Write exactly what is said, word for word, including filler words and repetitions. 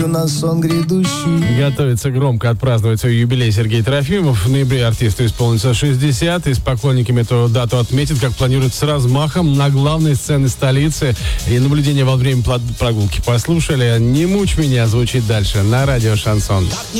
на сон грядущий. Готовится громко отпраздновать свой юбилей Сергей Трофимов. В ноябре артисту исполнится шестьдесят, и с поклонниками эту дату отметит, как планируют, с размахом на главной сцене столицы. И наблюдение во время прогулки послушали. «Не мучь меня» звучит дальше на радио «Шансон».